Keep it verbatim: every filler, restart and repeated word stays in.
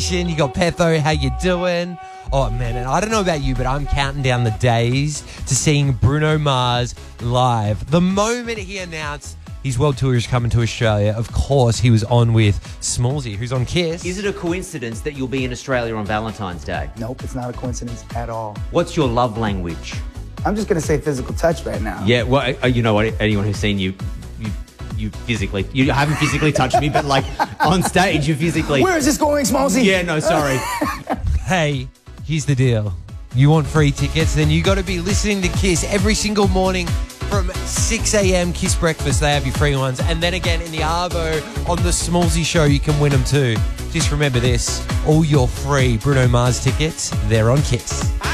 You got Petho, how you doing? Oh, man, and I don't know about you, but I'm counting down the days to seeing Bruno Mars live. The moment he announced his world tour is coming to Australia, of course, he was on with Smallsy, who's on Kiss. Is it a coincidence that you'll be in Australia on Valentine's Day? Nope, it's not a coincidence at all. What's your love language? I'm just going to say physical touch right now. Yeah, well, uh, you know what? Anyone who's seen you, you, you physically, you haven't physically touched me, but like on stage, you physically. Where is this going, Smallsy? Yeah, no, sorry. Hey, here's the deal. You want free tickets, then you got to be listening to Kiss every single morning from six a.m. Kiss Breakfast. They have your free ones. And then again in the Arvo on the Smallsy Show, you can win them too. Just remember this, all your free Bruno Mars tickets, they're on Kiss.